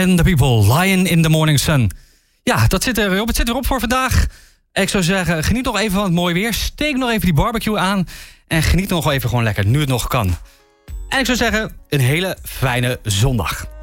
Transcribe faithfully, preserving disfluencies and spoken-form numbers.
and the People, Lion in the Morning Sun. Ja, dat zit er weer op. Het zit erop voor vandaag. Ik zou zeggen, geniet nog even van het mooie weer. Steek nog even die barbecue aan. En geniet nog even gewoon lekker, nu het nog kan. En ik zou zeggen, een hele fijne zondag.